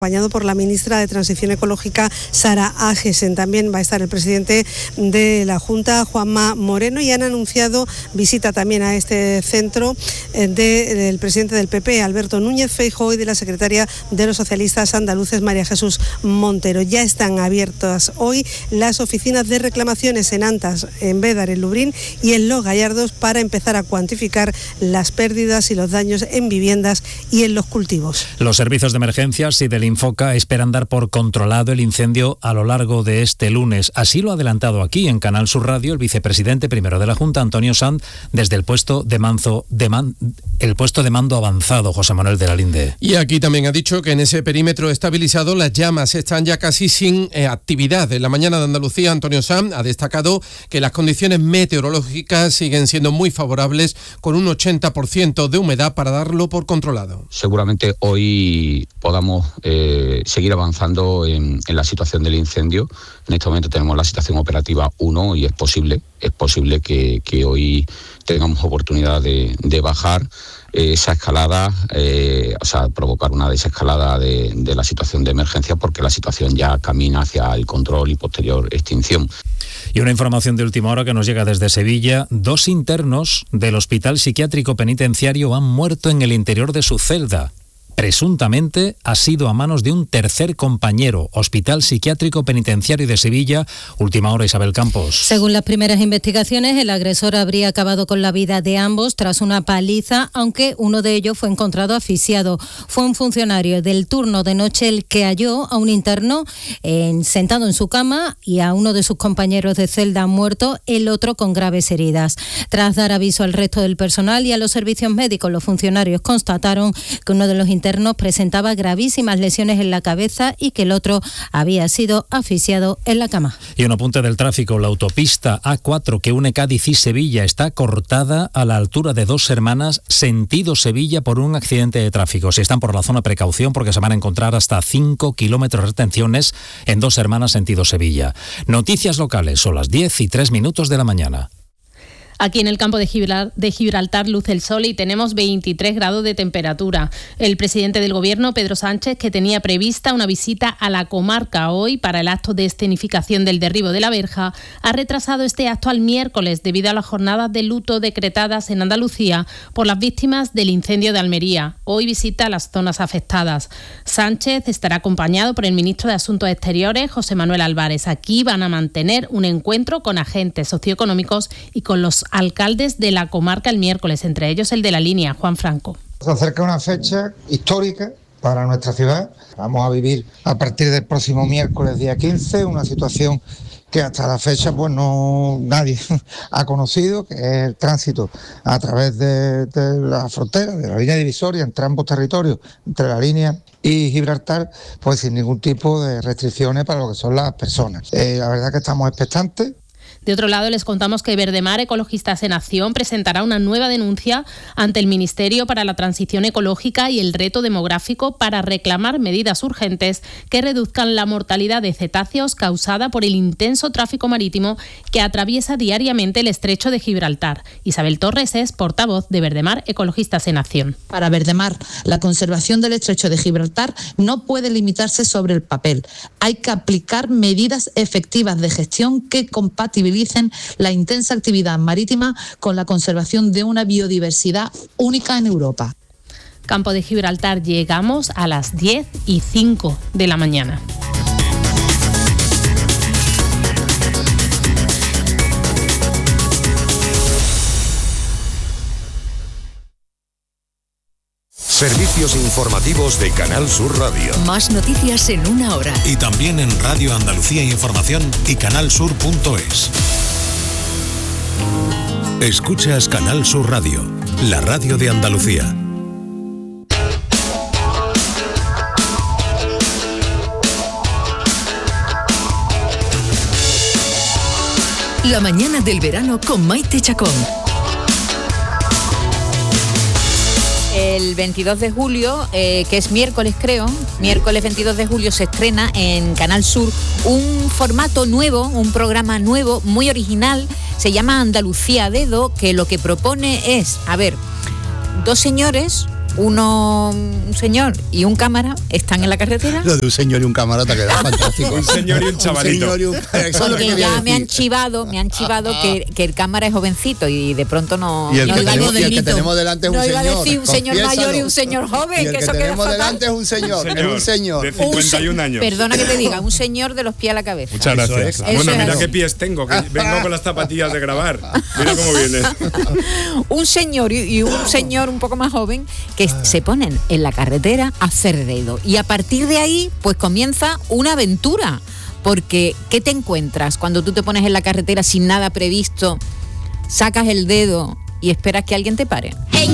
acompañado por la ministra de Transición Ecológica, Sara Agesen. También va a estar el presidente de la Junta, Juanma Moreno, y han anunciado visita también a este centro del presidente del PP, Alberto Núñez Feijóo, y de la secretaria de los socialistas andaluces, María Jesús Montero. Ya están abiertas hoy las oficinas de reclamaciones en Antas, en Bédar, en Lubrín y en Los Gallardos para empezar a cuantificar las pérdidas y los daños en viviendas y en los cultivos. Los servicios de emergencias y del Infoca esperan dar por controlado el incendio a lo largo de este lunes. Así lo ha adelantado aquí en Canal Sur Radio el vicepresidente primero de la Junta, Antonio Sanz, desde el puesto de mando avanzado, José Manuel de la Linde. Y aquí también ha dicho que en ese perímetro estabilizado las llamas están ya casi sin actividad. En la mañana de Andalucía, Antonio Sanz ha destacado que las condiciones meteorológicas siguen siendo muy favorables, con un 80% de humedad para darlo por controlado. Seguramente hoy podamos seguir avanzando en la situación del incendio. En este momento tenemos la situación operativa 1 y es posible que hoy tengamos oportunidad de bajar esa escalada, provocar una desescalada de la situación de emergencia, porque la situación ya camina hacia el control y posterior extinción. Y una información de última hora que nos llega desde Sevilla. 2 internos del Hospital Psiquiátrico Penitenciario han muerto en el interior de su celda. Presuntamente ha sido a manos de un tercer compañero. Hospital Psiquiátrico Penitenciario de Sevilla, última hora, Isabel Campos. Según las primeras investigaciones, el agresor habría acabado con la vida de ambos tras una paliza, aunque uno de ellos fue encontrado asfixiado. Fue un funcionario del turno de noche el que halló a un interno sentado en su cama y a uno de sus compañeros de celda muerto, el otro con graves heridas. Tras dar aviso al resto del personal y a los servicios médicos, los funcionarios constataron que uno de los internos presentaba gravísimas lesiones en la cabeza y que el otro había sido asfixiado en la cama. Y un apunte del tráfico. La autopista A4 que une Cádiz y Sevilla está cortada a la altura de Dos Hermanas, sentido Sevilla, por un accidente de tráfico. Si están por la zona, precaución, porque se van a encontrar hasta 5 kilómetros de retenciones en Dos Hermanas, sentido Sevilla. Noticias locales, son las 10:03 de la mañana. Aquí en el campo de Gibraltar luce el sol y tenemos 23 grados de temperatura. El presidente del Gobierno, Pedro Sánchez, que tenía prevista una visita a la comarca hoy para el acto de escenificación del derribo de la verja, ha retrasado este acto al miércoles debido a las jornadas de luto decretadas en Andalucía por las víctimas del incendio de Almería. Hoy visita las zonas afectadas. Sánchez estará acompañado por el ministro de Asuntos Exteriores, José Manuel Álvarez. Aquí van a mantener un encuentro con agentes socioeconómicos y con los alcaldes de la comarca el miércoles, entre ellos el de La Línea, Juan Franco. Se acerca una fecha histórica para nuestra ciudad. Vamos a vivir a partir del próximo miércoles, día 15, una situación que hasta la fecha pues no nadie ha conocido, que es el tránsito a través de la frontera, de la línea divisoria entre ambos territorios, entre La Línea y Gibraltar, pues sin ningún tipo de restricciones para lo que son las personas. La verdad que estamos expectantes. De otro lado, les contamos que Verdemar Ecologistas en Acción presentará una nueva denuncia ante el Ministerio para la Transición Ecológica y el Reto Demográfico para reclamar medidas urgentes que reduzcan la mortalidad de cetáceos causada por el intenso tráfico marítimo que atraviesa diariamente el estrecho de Gibraltar. Isabel Torres es portavoz de Verdemar Ecologistas en Acción. Para Verdemar, la conservación del estrecho de Gibraltar no puede limitarse sobre el papel. Hay que aplicar medidas efectivas de gestión que compatibilicen la intensa actividad marítima con la conservación de una biodiversidad única en Europa. Campo de Gibraltar, llegamos a las 10:05 de la mañana. Servicios informativos de Canal Sur Radio. Más noticias en una hora. Y también en Radio Andalucía Información y canalsur.es. Escuchas Canal Sur Radio, la radio de Andalucía. La mañana del verano con Maite Chacón. El 22 de julio, que es miércoles creo, miércoles 22 de julio se estrena en Canal Sur un formato nuevo, un programa nuevo, muy original, se llama Andalucía a Dedo, que lo que propone es, dos señores un señor y un cámara están en la carretera. Lo de un señor y un cámara te queda fantástico. Un señor y un chavalito. Porque ya me han chivado que el cámara es jovencito y de pronto no. Y el que tenemos delante es un señor. No iba a decir un señor mayor y un señor joven. Y el que tenemos delante es un señor. Es un señor. De 51 años. Perdona que te diga, un señor de los pies a la cabeza. Muchas gracias. Bueno, mira qué pies tengo, que vengo con las zapatillas de grabar. Mira cómo viene. Un señor y un señor un poco más joven que se ponen en la carretera a hacer dedo. Y a partir de ahí, pues comienza una aventura. Porque, ¿qué te encuentras cuando tú te pones en la carretera sin nada previsto, sacas el dedo y esperas que alguien te pare?